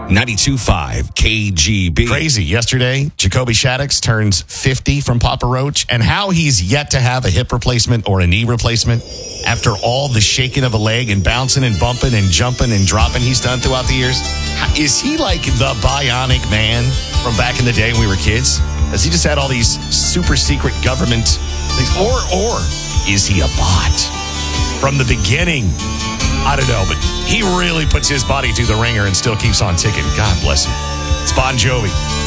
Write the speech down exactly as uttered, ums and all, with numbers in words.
ninety-two point five K G B. Crazy. Yesterday, Jacoby Shaddix turns fifty from Papa Roach, and how he's yet to have a hip replacement or a knee replacement after all the shaking of a leg and bouncing and bumping and jumping and dropping he's done throughout the years. Is he like the bionic man from back in the day when we were kids? Has he just had all these super secret government things? Or, or is he a bot from the beginning? I don't know, but he really puts his body through the ringer and still keeps on ticking. God bless him. It's Bon Jovi.